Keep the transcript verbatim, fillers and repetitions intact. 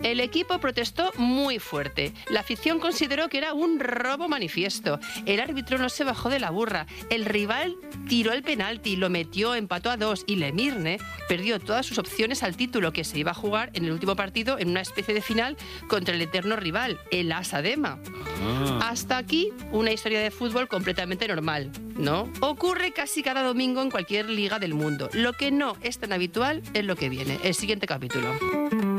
El equipo protestó muy fuerte. La afición consideró que era un robo manifiesto. El árbitro no se bajó de la burra. El rival tiró el penalti, lo metió, empató a dos y Lemirne perdió todas sus opciones al título que se iba a jugar en el último partido en una especie de final contra el eterno rival, el Asadema. Ah. Hasta aquí una historia de fútbol completamente normal, ¿no? Ocurre casi cada domingo en cualquier liga del mundo. Lo que no es tan habitual es lo que viene, el siguiente capítulo.